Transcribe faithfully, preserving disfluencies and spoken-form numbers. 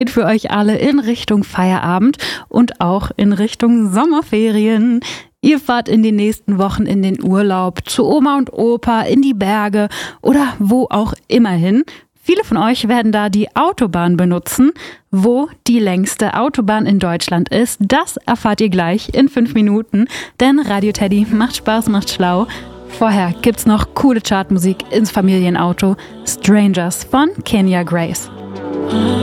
Geht für euch alle in Richtung Feierabend und auch in Richtung Sommerferien. Ihr fahrt in den nächsten Wochen in den Urlaub, zu Oma und Opa, in die Berge oder wo auch immer hin. Viele von euch werden da die Autobahn benutzen. Wo die längste Autobahn in Deutschland ist, das erfahrt ihr gleich in fünf Minuten. Denn Radio Teddy macht Spaß, macht schlau. Vorher gibt's noch coole Chartmusik ins Familienauto. Strangers von Kenya Grace.